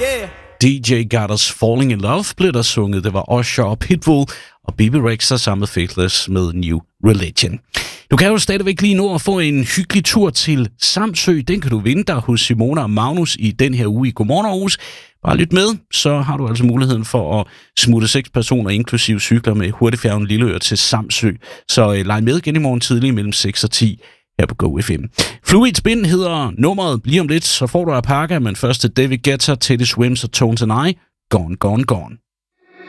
DJ Got Us Falling in Love blev der sunget. Det var Usher og Pitbull, og Bebe Rexha sammen med Faithless med New Religion. Du kan jo stadigvæk lige nå at få en hyggelig tur til Samsø. Den kan du vinde der hos Simona og Magnus i den her uge i Godmorgen Aarhus. Bare lyt med, så har du altså muligheden for at smutte 6 personer, inklusive cykler med hurtigfærgen Lilleør til Samsø. Så leg med igen i morgen tidlig mellem 6 og 10 her på Go FM. Fluid Spin hedder nummeret. Lige om lidt, så får du Alpaca, men først til David Guetta, Teddy Swims og Tones and I. Gone, gone, gone.